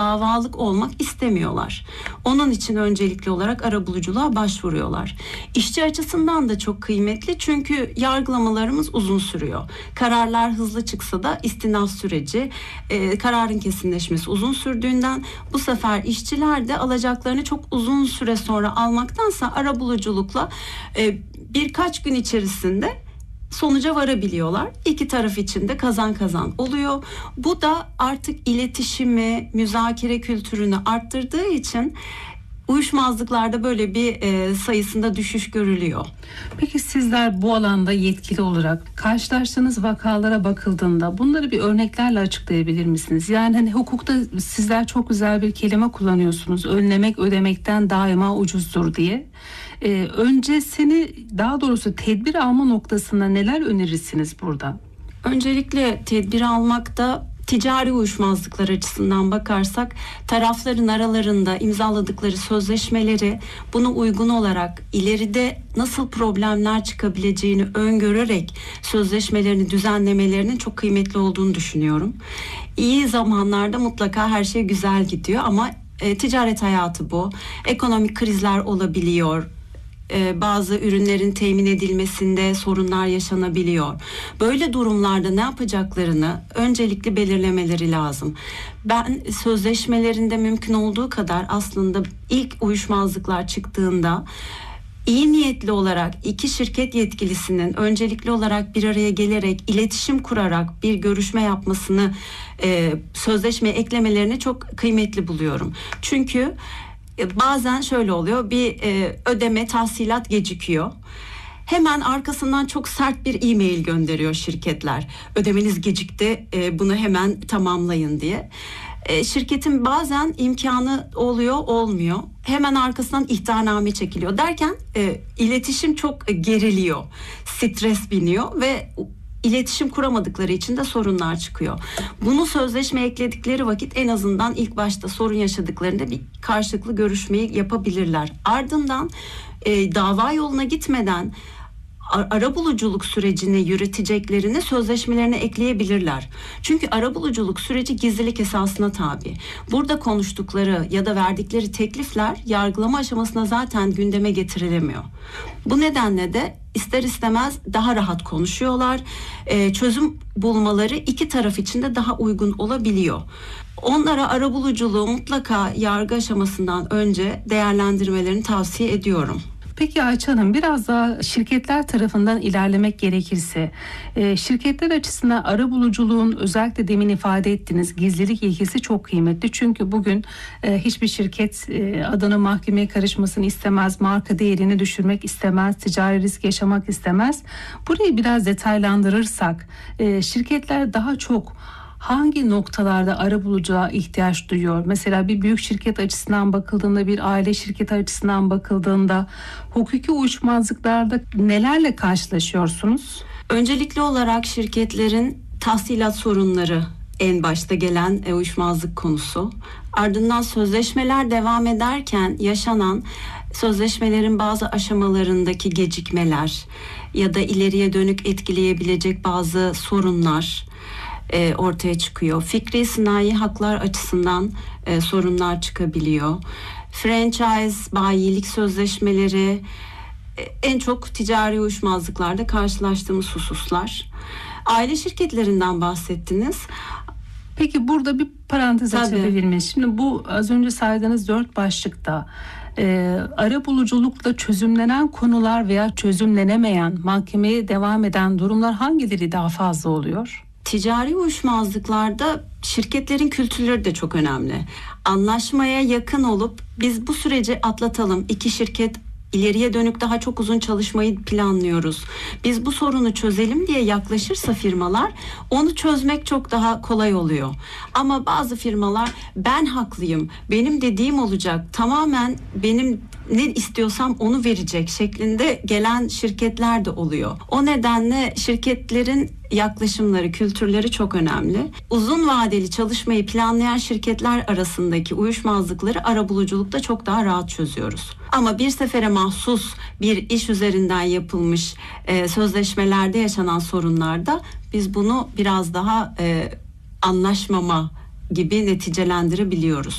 davalık olmak istemiyorlar. Onun için öncelikli olarak arabuluculuğa başvuruyorlar. İşçi açısından da çok kıymetli çünkü yargılamalarımız uzun sürüyor. Kararlar hızlı çıksa da istinaf süreci, kararın kesinleşmesi uzun sürdüğünden bu sefer işçiler de alacaklarını çok uzun süre sonra almaktansa arabuluculukla birkaç gün içerisinde sonuca varabiliyorlar. İki taraf için de kazan kazan oluyor. Bu da artık iletişimi, müzakere kültürünü arttırdığı için uyuşmazlıklarda böyle bir sayısında düşüş görülüyor. Peki sizler bu alanda yetkili olarak karşılaştığınız vakalara bakıldığında bunları bir örneklerle açıklayabilir misiniz? Yani hani hukukta sizler çok güzel bir kelime kullanıyorsunuz. Önlemek ödemekten daima ucuzdur diye. Öncesini, daha doğrusu tedbir alma noktasında neler önerirsiniz burada? Öncelikle tedbir almakta ticari uyuşmazlıklar açısından bakarsak tarafların aralarında imzaladıkları sözleşmeleri buna uygun olarak ileride nasıl problemler çıkabileceğini öngörerek sözleşmelerini düzenlemelerinin çok kıymetli olduğunu düşünüyorum. İyi zamanlarda mutlaka her şey güzel gidiyor ama ticaret hayatı bu. Ekonomik krizler olabiliyor. Bazı ürünlerin temin edilmesinde sorunlar yaşanabiliyor. Böyle durumlarda ne yapacaklarını öncelikle belirlemeleri lazım. Ben sözleşmelerinde mümkün olduğu kadar aslında ilk uyuşmazlıklar çıktığında iyi niyetli olarak iki şirket yetkilisinin öncelikli olarak bir araya gelerek iletişim kurarak bir görüşme yapmasını sözleşmeye eklemelerini çok kıymetli buluyorum. Çünkü bazen şöyle oluyor, bir ödeme, tahsilat gecikiyor. Hemen arkasından çok sert bir e-mail gönderiyor şirketler. Ödemeniz gecikti, bunu hemen tamamlayın diye. Şirketin bazen imkanı oluyor, olmuyor. Hemen arkasından ihtarname çekiliyor derken iletişim çok geriliyor. Stres biniyor ve İletişim kuramadıkları için de sorunlar çıkıyor. Bunu sözleşmeye ekledikleri vakit en azından ilk başta sorun yaşadıklarında bir karşılıklı görüşmeyi yapabilirler. Ardından dava yoluna gitmeden arabuluculuk sürecini yürüteceklerini sözleşmelerine ekleyebilirler. Çünkü arabuluculuk süreci gizlilik esasına tabi. Burada konuştukları ya da verdikleri teklifler yargılama aşamasına zaten gündeme getirilemiyor. Bu nedenle de ister istemez daha rahat konuşuyorlar. Çözüm bulmaları iki taraf için de daha uygun olabiliyor. Onlara arabuluculuğu mutlaka yargı aşamasından önce değerlendirmelerini tavsiye ediyorum. Peki Ayça Hanım, biraz daha şirketler tarafından ilerlemek gerekirse şirketler açısından arabuluculuğun özellikle demin ifade ettiğiniz gizlilik ilkesi çok kıymetli. Çünkü bugün hiçbir şirket adına mahkemeye karışmasını istemez, marka değerini düşürmek istemez, ticari risk yaşamak istemez. Burayı biraz detaylandırırsak şirketler daha çok hangi noktalarda arabulucuya ihtiyaç duyuyor? Mesela bir büyük şirket açısından bakıldığında, bir aile şirketi açısından bakıldığında hukuki uyuşmazlıklarda nelerle karşılaşıyorsunuz? Öncelikli olarak şirketlerin tahsilat sorunları en başta gelen uyuşmazlık konusu. Ardından sözleşmeler devam ederken yaşanan sözleşmelerin bazı aşamalarındaki gecikmeler ya da ileriye dönük etkileyebilecek bazı sorunlar ortaya çıkıyor. Fikri sınai haklar açısından sorunlar çıkabiliyor. Franchise, bayilik sözleşmeleri en çok ticari uyuşmazlıklarda karşılaştığımız hususlar. Aile şirketlerinden bahsettiniz. Peki burada bir parantez açabilir miyiz? Şimdi bu az önce saydığınız 4 başlıkta arabuluculukla çözümlenen konular veya çözümlenemeyen, mahkemeye devam eden durumlar hangileri daha fazla oluyor? Ticari uyuşmazlıklarda şirketlerin kültürleri de çok önemli. Anlaşmaya yakın olup biz bu süreci atlatalım. İki şirket ileriye dönük daha çok uzun çalışmayı planlıyoruz. Biz bu sorunu çözelim diye yaklaşırsa firmalar onu çözmek çok daha kolay oluyor. Ama bazı firmalar ben haklıyım, benim dediğim olacak, tamamen benim ne istiyorsam onu verecek şeklinde gelen şirketler de oluyor. O nedenle şirketlerin yaklaşımları, kültürleri çok önemli. Uzun vadeli çalışmayı planlayan şirketler arasındaki uyuşmazlıkları arabuluculukta çok daha rahat çözüyoruz. Ama bir sefere mahsus bir iş üzerinden yapılmış sözleşmelerde yaşanan sorunlarda biz bunu biraz daha anlaşmama gibi neticelendirebiliyoruz.